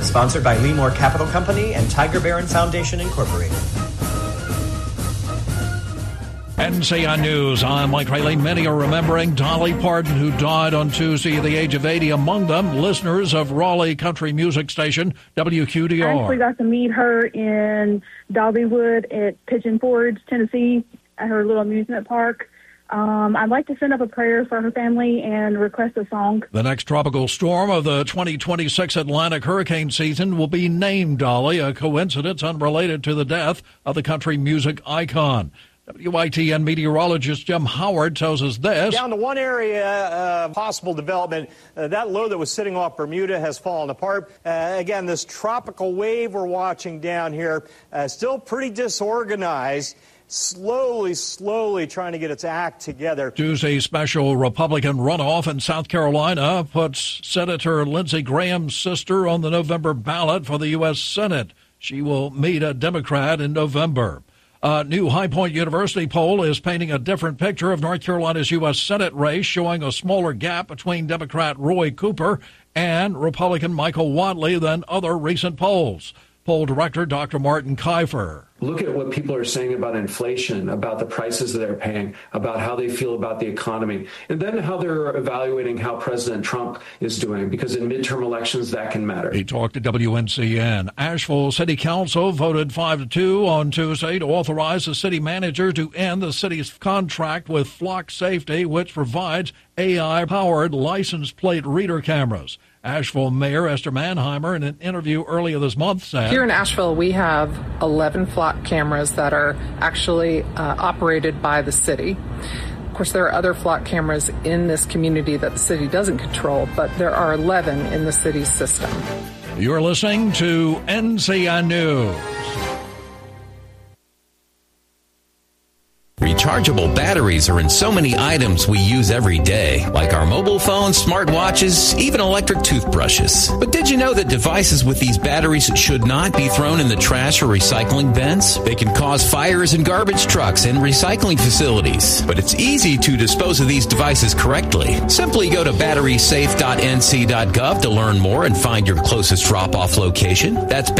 Sponsored by Leemore Capital Company and Tiger Barron Foundation, Incorporated. NCI News, I'm Mike Rayleigh. Many are remembering Dolly Parton, who died on Tuesday at the age of 80. Among them, listeners of Raleigh country music station WQDR. I actually got to meet her in Dollywood at Pigeon Forge, Tennessee, at her little amusement park. I'd like to send up a prayer for her family and request a song. The next tropical storm of the 2026 Atlantic hurricane season will be named Dolly, a coincidence unrelated to the death of the country music icon. WITN meteorologist Jim Howard tells us this. Down to one area of possible development, that low that was sitting off Bermuda has fallen apart. Again, this tropical wave we're watching down here, still pretty disorganized. Slowly trying to get its act together. Tuesday's special Republican runoff in South Carolina puts Senator Lindsey Graham's sister on the November ballot for the U.S. Senate. She will meet a Democrat in November. A new High Point University poll is painting a different picture of North Carolina's U.S. Senate race, showing a smaller gap between Democrat Roy Cooper and Republican Michael Whatley than other recent polls. Poll director Dr. Martin Kiefer. Look at what people are saying about inflation, about the prices that they're paying, about how they feel about the economy, and then how they're evaluating how President Trump is doing, because in midterm elections, that can matter. He talked to WNCN. Asheville City Council voted 5-2 on Tuesday to authorize the city manager to end the city's contract with Flock Safety, which provides AI-powered license plate reader cameras. Asheville Mayor Esther Manheimer, in an interview earlier this month, said, "Here in Asheville, we have 11 Flock cameras that are actually operated by the city. Of course, there are other Flock cameras in this community that the city doesn't control, but there are 11 in the city's system." You're listening to NCI News. Rechargeable batteries are in so many items we use every day, like our mobile phones, smartwatches, even electric toothbrushes. But did you know that devices with these batteries should not be thrown in the trash or recycling bins? They can cause fires in garbage trucks and recycling facilities. But it's easy to dispose of these devices correctly. Simply go to batterysafe.nc.gov to learn more and find your closest drop-off location. That's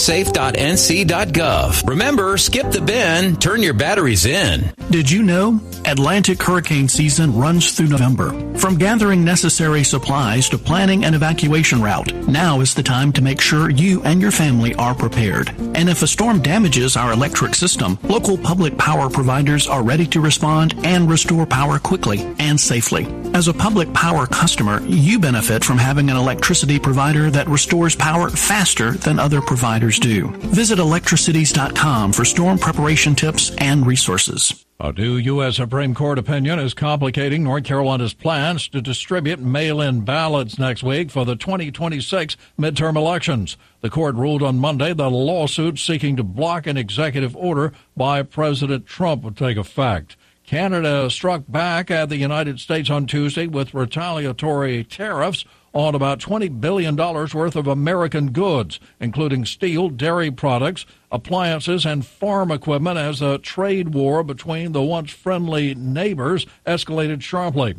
batterysafe.nc.gov. Remember, skip the bin, turn your batteries in. Did you know Atlantic hurricane season runs through November? From gathering necessary supplies to planning an evacuation route, now is the time to make sure you and your family are prepared. And if a storm damages our electric system, local public power providers are ready to respond and restore power quickly and safely. As a public power customer, you benefit from having an electricity provider that restores power faster than other providers do. Visit electricities.com for storm preparation tips and resources. A new U.S. Supreme Court opinion is complicating North Carolina's plans to distribute mail-in ballots next week for the 2026 midterm elections. The court ruled on Monday that a lawsuit seeking to block an executive order by President Trump would take effect. Canada struck back at the United States on Tuesday with retaliatory tariffs on about $20 billion worth of American goods, including steel, dairy products, appliances, and farm equipment, as a trade war between the once friendly neighbors escalated sharply.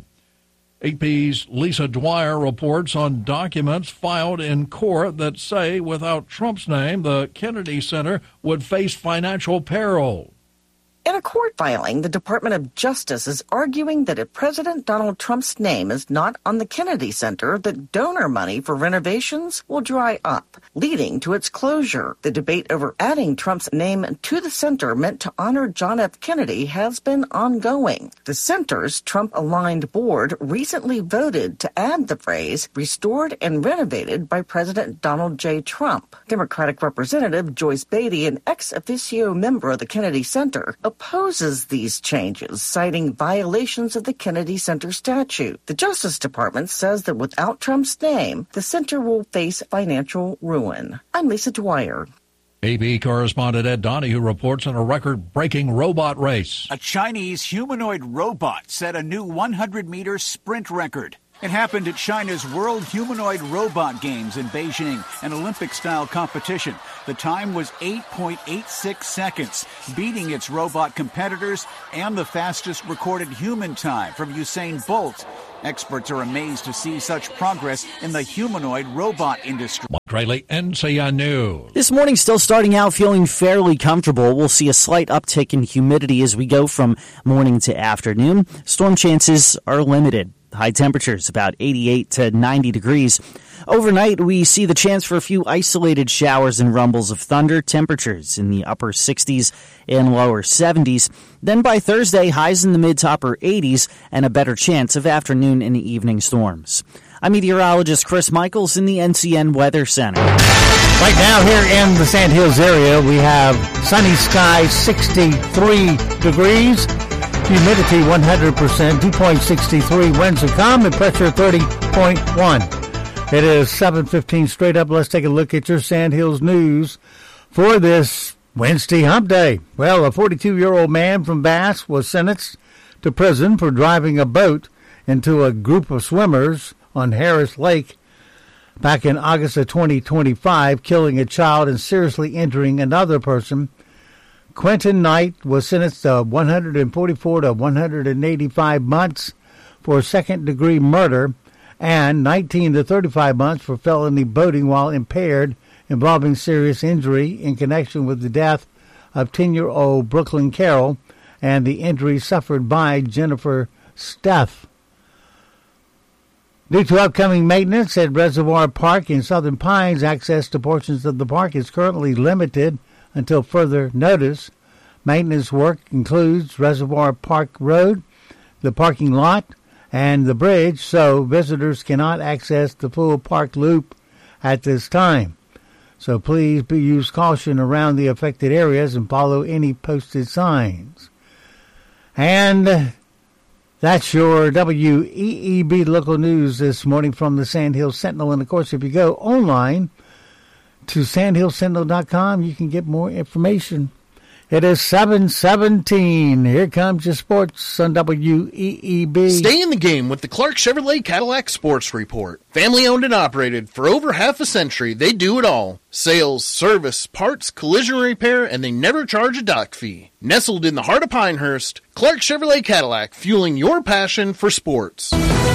AP's Lisa Dwyer reports on documents filed in court that say without Trump's name, the Kennedy Center would face financial peril. In a court filing, the Department of Justice is arguing that if President Donald Trump's name is not on the Kennedy Center, the donor money for renovations will dry up, leading to its closure. The debate over adding Trump's name to the center meant to honor John F. Kennedy has been ongoing. The center's Trump-aligned board recently voted to add the phrase restored and renovated by President Donald J. Trump. Democratic Representative Joyce Beatty, an ex officio member of the Kennedy Center, opposes these changes, citing violations of the Kennedy Center statute. The Justice Department says that without Trump's name, the center will face financial ruin. I'm Lisa Dwyer. AP correspondent Ed Donahue reports on a record-breaking robot race. A Chinese humanoid robot set a new 100-meter sprint record. It happened at China's World Humanoid Robot Games in Beijing, an Olympic-style competition. The time was 8.86 seconds, beating its robot competitors and the fastest recorded human time from Usain Bolt. Experts are amazed to see such progress in the humanoid robot industry. Rayleigh, NCN News. This morning still starting out feeling fairly comfortable. We'll see a slight uptick in humidity as we go from morning to afternoon. Storm chances are limited. High temperatures about 88 to 90 degrees. Overnight, we see the chance for a few isolated showers and rumbles of thunder. Temperatures in the upper 60s and lower 70s. Then by Thursday, highs in the mid to upper 80s and a better chance of afternoon and evening storms. I'm meteorologist Chris Michaels in the NCN Weather Center. Right now here in the Sand Hills area, we have sunny skies, 63 degrees. Humidity 100%, dew point 63, winds are calm, and pressure 30.1. It is 7:15 straight up. Let's take a look at your Sand Hills news for this Wednesday hump day. Well, a 42-year-old man from Bass was sentenced to prison for driving a boat into a group of swimmers on Harris Lake back in August of 2025, killing a child and seriously injuring another person. Quentin Knight was sentenced to 144 to 185 months for second-degree murder and 19 to 35 months for felony boating while impaired involving serious injury in connection with the death of 10-year-old Brooklyn Carroll and the injury suffered by Jennifer Steph. Due to upcoming maintenance at Reservoir Park in Southern Pines, access to portions of the park is currently limited until further notice. Maintenance work includes Reservoir Park Road, the parking lot, and the bridge, so visitors cannot access the full park loop at this time. So please use caution around the affected areas and follow any posted signs. And that's your WEEB local news this morning from the Sand Hills Sentinel. And, of course, if you go online to sandhillsentinel.com, you can get more information. It is 7:17. Here comes your sports on WEEB. Stay in the game with the Clark Chevrolet Cadillac Sports Report. Family owned and operated for over half a century, they do it all. Sales, service, parts, collision repair, and they never charge a dock fee. Nestled in the heart of Pinehurst, Clark Chevrolet Cadillac, fueling your passion for sports.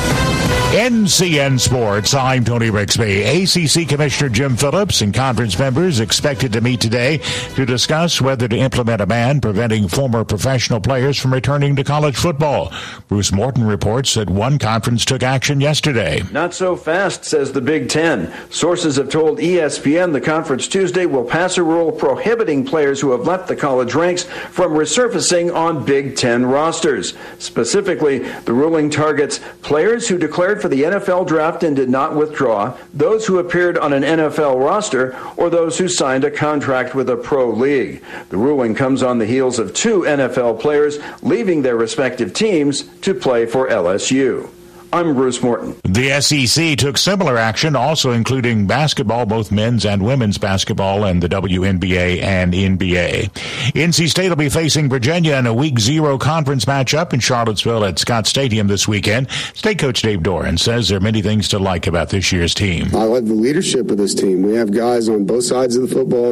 NCN Sports, I'm Tony Rixby. ACC Commissioner Jim Phillips and conference members expected to meet today to discuss whether to implement a ban preventing former professional players from returning to college football. Bruce Morton reports that one conference took action yesterday. Not so fast, says the Big Ten. Sources have told ESPN the conference Tuesday will pass a rule prohibiting players who have left the college ranks from resurfacing on Big Ten rosters. Specifically, the ruling targets players who declared for the NFL draft and did not withdraw, those who appeared on an NFL roster, or those who signed a contract with a pro league. The ruling comes on the heels of two NFL players leaving their respective teams to play for LSU. I'm Bruce Morton. The SEC took similar action, also including basketball, both men's and women's basketball, and the WNBA and NBA. NC State will be facing Virginia in a Week 0 conference matchup in Charlottesville at Scott Stadium this weekend. State coach Dave Doran says there are many things to like about this year's team. I like the leadership of this team. We have guys on both sides of the football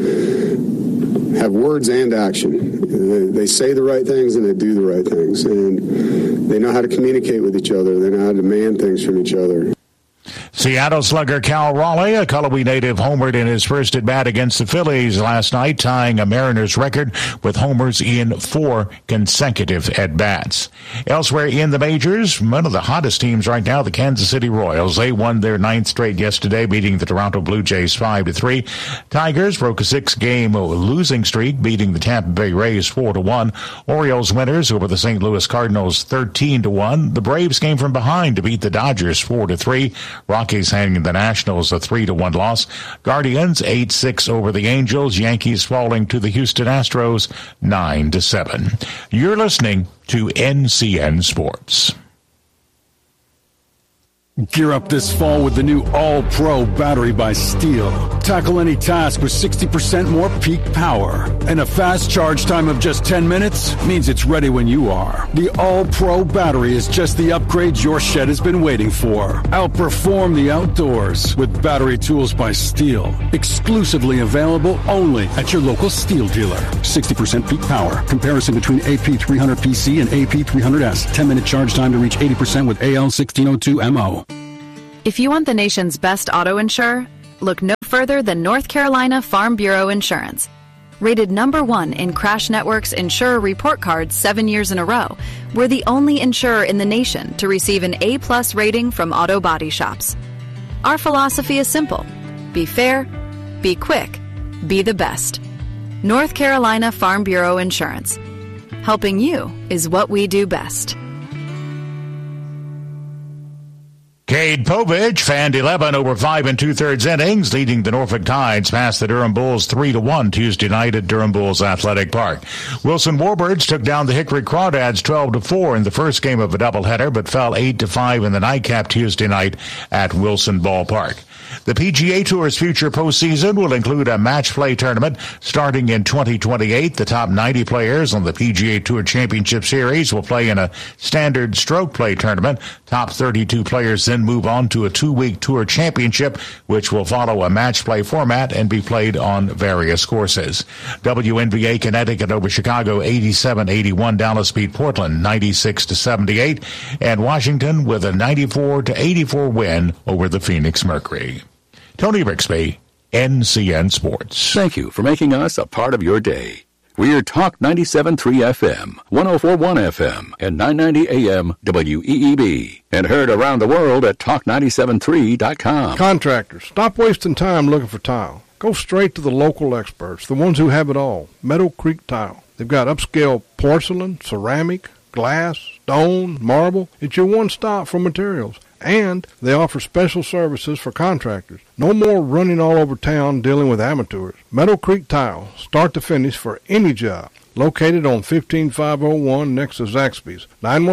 that have words and action. They say the right things and they do the right things. And they know how to communicate with each other. They know how to demand things from each other. Seattle slugger Cal Raleigh, a Cullowhee native, homered in his first at-bat against the Phillies last night, tying a Mariners record with homers in 4 consecutive at-bats. Elsewhere in the majors, one of the hottest teams right now, the Kansas City Royals. They won their 9th straight yesterday, beating the Toronto Blue Jays 5-3. Tigers broke a 6-game losing streak, beating the Tampa Bay Rays 4-1. Orioles winners over the St. Louis Cardinals 13-1. The Braves came from behind to beat the Dodgers 4-3. Rockies handing the Nationals a 3-1 loss. Guardians 8-6 over the Angels. Yankees falling to the Houston Astros 9-7. You're listening to NCN Sports. Gear up this fall with the new All-Pro battery by Steel. Tackle any task with 60% more peak power. And a fast charge time of just 10 minutes means it's ready when you are. The All-Pro battery is just the upgrade your shed has been waiting for. Outperform the outdoors with battery tools by Steel. Exclusively available only at your local Steel dealer. 60% peak power. Comparison between AP300PC and AP300S. 10-minute charge time to reach 80% with AL1602MO. If you want the nation's best auto insurer, look no further than North Carolina Farm Bureau Insurance. Rated #1 in Crash Network's Insurer Report Card 7 years in a row, we're the only insurer in the nation to receive an A+ rating from auto body shops. Our philosophy is simple. Be fair, be quick, be the best. North Carolina Farm Bureau Insurance. Helping you is what we do best. Cade Povich fanned 11 over 5 2/3 innings, leading the Norfolk Tides past the Durham Bulls 3-1 Tuesday night at Durham Bulls Athletic Park. Wilson Warbirds took down the Hickory Crawdads 12-4 in the first game of a doubleheader, but fell 8-5 in the nightcap Tuesday night at Wilson Ballpark. The PGA Tour's future postseason will include a match play tournament starting in 2028. The top 90 players on the PGA Tour Championship Series will play in a standard stroke play tournament. Top 32 players then move on to a 2-week tour championship, which will follow a match play format and be played on various courses. WNBA Connecticut over Chicago 87-81. Dallas beat Portland 96-78. And Washington with a 94-84 win over the Phoenix Mercury. Tony Rixby, NCN Sports. Thank you for making us a part of your day. We're Talk 97.3 FM, 104.1 FM, and 990 AM WEEB. And heard around the world at talk973.com. Contractors, stop wasting time looking for tile. Go straight to the local experts, the ones who have it all. Meadow Creek Tile. They've got upscale porcelain, ceramic, glass, stone, marble. It's your one stop for materials. And they offer special services for contractors. No more running all over town dealing with amateurs. Meadow Creek Tile, start to finish for any job. Located on 15501 next to Zaxby's.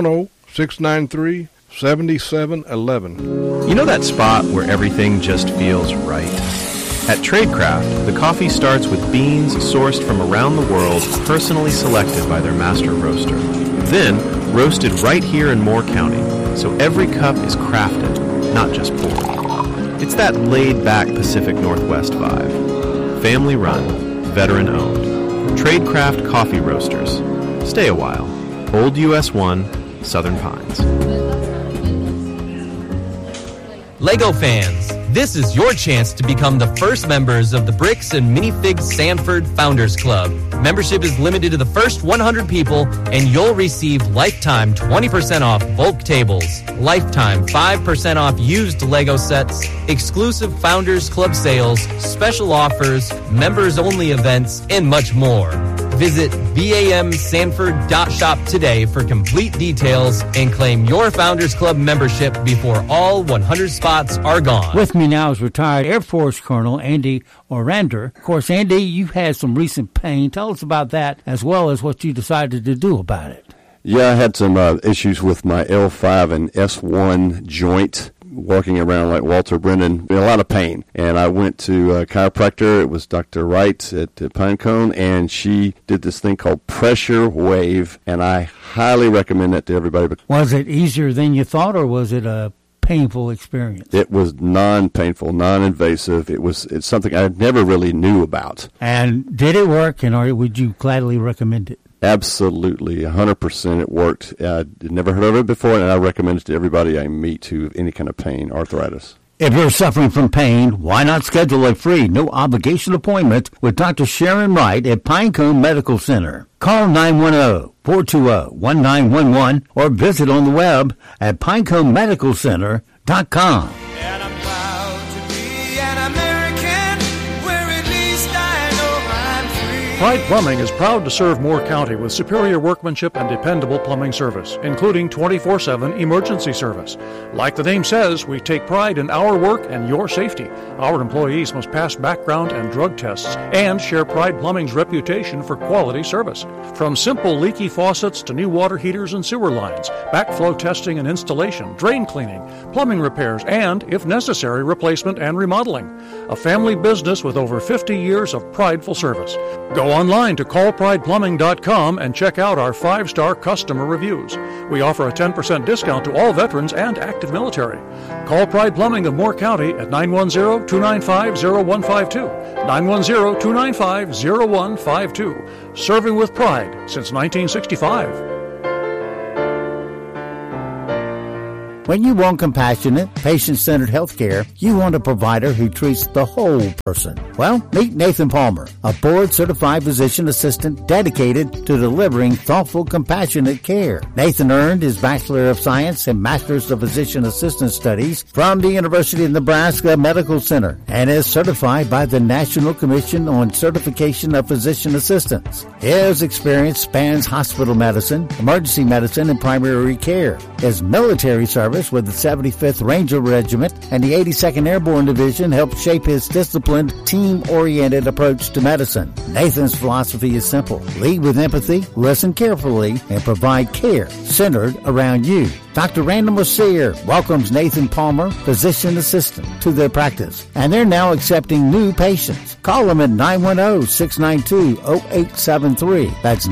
910-693-7711. You know that spot where everything just feels right? At Tradecraft, the coffee starts with beans sourced from around the world, personally selected by their master roaster. Then, roasted right here in Moore County. So every cup is crafted, not just poured. It's that laid-back Pacific Northwest vibe. Family-run, veteran-owned. Tradecraft Coffee Roasters. Stay a while. Old US 1, Southern Pines. LEGO fans, this is your chance to become the first members of the Bricks and Minifigs Sanford Founders Club. Membership is limited to the first 100 people, and you'll receive lifetime 20% off bulk tables, lifetime 5% off used LEGO sets, exclusive Founders Club sales, special offers, members-only events, and much more. Visit BAMSanford.shop today for complete details and claim your Founders Club membership before all 100 spots are gone. With me now is retired Air Force Colonel Andy Orander. Of course, Andy, you've had some recent pain. Tell us about that as well as what you decided to do about it. Yeah, I had some issues with my L5 and S1 joint. Walking around like Walter Brennan, in a lot of pain. And I went to a chiropractor. It was Dr. Wright at Pinecone, and she did this thing called Pressure Wave, and I highly recommend that to everybody. Was it easier than you thought, or was it a painful experience? It was non-painful, non-invasive. It's something I never really knew about. And did it work, and would you gladly recommend it? Absolutely, 100% it worked. I'd never heard of it before, and I recommend it to everybody I meet who have any kind of pain, arthritis. If you're suffering from pain, why not schedule a free, no-obligation appointment with Dr. Sharon Wright at Pinecone Medical Center? Call 910-420-1911 or visit on the web at pineconemedicalcenter.com. And I'm proud to be an American, where at least I know I'm free. Pride Plumbing is proud to serve Moore County with superior workmanship and dependable plumbing service, including 24/7 emergency service. Like the name says, we take pride in our work and your safety. Our employees must pass background and drug tests and share Pride Plumbing's reputation for quality service. From simple leaky faucets to new water heaters and sewer lines, backflow testing and installation, drain cleaning, plumbing repairs, and, if necessary, replacement and remodeling. A family business with over 50 years of prideful service. Go online to callprideplumbing.com and check out our 5-star customer reviews. We offer a 10% discount to all veterans and active military. Call Pride Plumbing of Moore County at 910-295-0152. 910-295-0152. Serving with pride since 1965. When you want compassionate, patient-centered health care, you want a provider who treats the whole person. Well, meet Nathan Palmer, a board-certified physician assistant dedicated to delivering thoughtful, compassionate care. Nathan earned his Bachelor of Science and Master's of Physician Assistant Studies from the University of Nebraska Medical Center and is certified by the National Commission on Certification of Physician Assistants. His experience spans hospital medicine, emergency medicine, and primary care. His military service with the 75th Ranger Regiment and the 82nd Airborne Division helped shape his disciplined, team-oriented approach to medicine. Nathan's philosophy is simple. Lead with empathy, listen carefully, and provide care centered around you. Dr. Randall Mercier welcomes Nathan Palmer, physician assistant, to their practice, and they're now accepting new patients. Call them at 910-692-0873. That's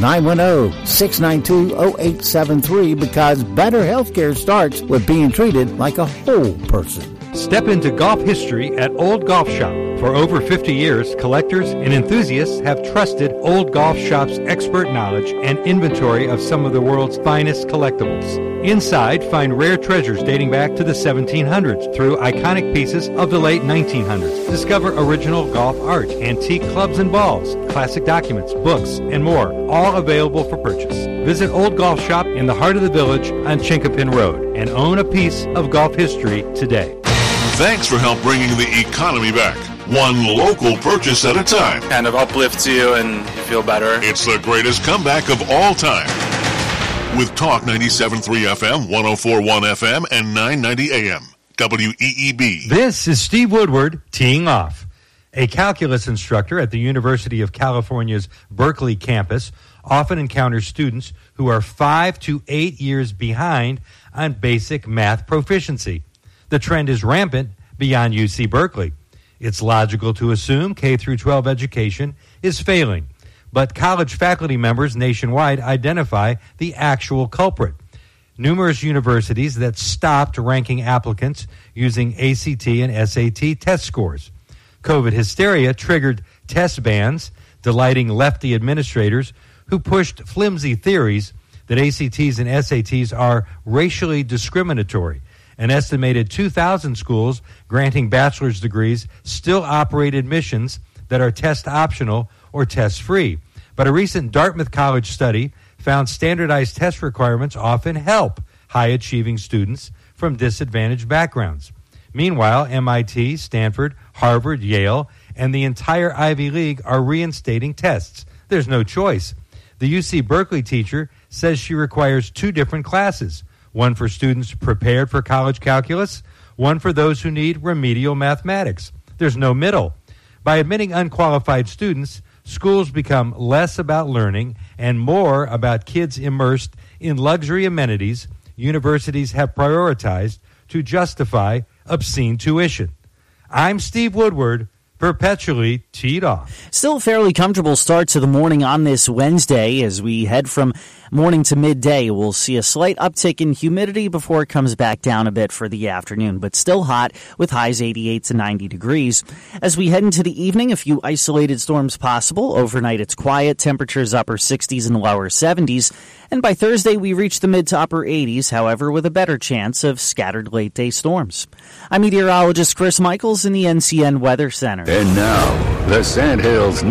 910-692-0873 because better healthcare starts with being treated like a whole person. Step into golf history at Old Golf Shop. For over 50 years, collectors and enthusiasts have trusted Old Golf Shop's expert knowledge and inventory of some of the world's finest collectibles. Inside, find rare treasures dating back to the 1700s through iconic pieces of the late 1900s. Discover original golf art, antique clubs and balls, classic documents, books, and more, all available for purchase. Visit Old Golf Shop in the heart of the village on Chinkopin Road and own a piece of golf history today. Thanks for help bringing the economy back. One local purchase at a time. Kind of uplifts you and you feel better. It's the greatest comeback of all time. With Talk 97.3 FM, 104.1 FM, and 990 AM. WEEB. This is Steve Woodward teeing off. A calculus instructor at the University of California's Berkeley campus often encounters students who are 5 to 8 years behind on basic math proficiency. The trend is rampant beyond UC Berkeley. It's logical to assume K-12 education is failing, but college faculty members nationwide identify the actual culprit. Numerous universities that stopped ranking applicants using ACT and SAT test scores. COVID hysteria triggered test bans, delighting lefty administrators who pushed flimsy theories that ACTs and SATs are racially discriminatory. An estimated 2,000 schools granting bachelor's degrees still operate admissions that are test optional or test free. But a recent Dartmouth College study found standardized test requirements often help high-achieving students from disadvantaged backgrounds. Meanwhile, MIT, Stanford, Harvard, Yale, and the entire Ivy League are reinstating tests. There's no choice. The UC Berkeley teacher says she requires 2 different classes, one for students prepared for college calculus, one for those who need remedial mathematics. There's no middle. By admitting unqualified students, schools become less about learning and more about kids immersed in luxury amenities universities have prioritized to justify obscene tuition. I'm Steve Woodward, perpetually teed off. Still a fairly comfortable start to the morning on this Wednesday. As we head from morning to midday, we'll see a slight uptick in humidity before it comes back down a bit for the afternoon, but still hot with highs 88 to 90 degrees. As we head into the evening, a few isolated storms possible. Overnight, it's quiet, temperatures upper 60s and lower 70s. And by Thursday, we reach the mid to upper 80s, however, with a better chance of scattered late-day storms. I'm meteorologist Chris Michaels in the NCN Weather Center. And now, the Sandhills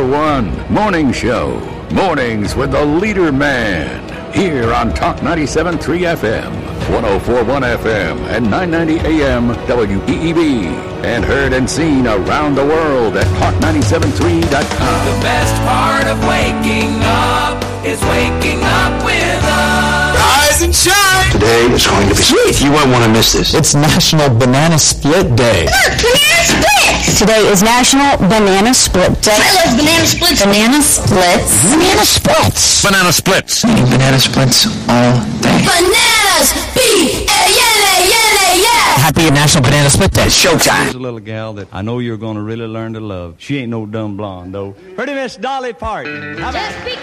#1 morning show. Mornings with the Leader Man. Here on Talk 97.3 FM. 104.1 FM and 990 AM WEEB. And heard and seen around the world at talk973.com. The best part of waking up is waking up with us. Rise and shine. Today is going to be sweet. You won't want to miss this. It's National Banana Split Day. Look, banana splits. Today is National Banana Split Day. I love banana splits. Banana splits. Banana splits. Banana splits. Eating banana splits all day. Bananas. B-A-N-A-N-A-Yeah. Happy National Banana Split Day. Showtime. There's a little gal that I know you're going to really learn to love. She ain't no dumb blonde, though. Pretty Miss Dolly Parton. Just because